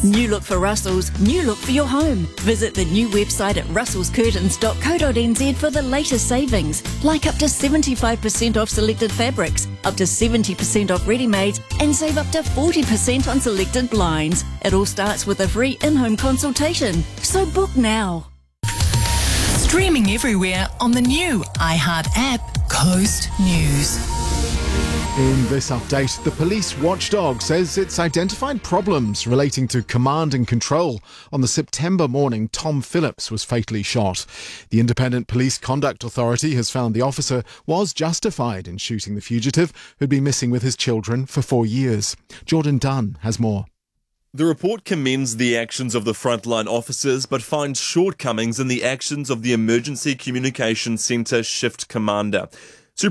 New look for Russell's, new look for your home. Visit the new website at russellscurtains.co.nz for the latest savings, like up to 75% off selected fabrics, up to 70% off ready-mades, and save up to 40% on selected blinds. It all starts with a free in-home consultation. So book now. Streaming everywhere on the new iHeart app, Coast News. In this update, the police watchdog says it's identified problems relating to command and control. On the September morning, Tom Phillips was fatally shot. The Independent Police Conduct Authority has found the officer was justified in shooting the fugitive, who'd been missing with his children for 4 years. Jordan Dunn has more. The report commends the actions of the frontline officers but finds shortcomings in the actions of the Emergency Communications Centre shift commander.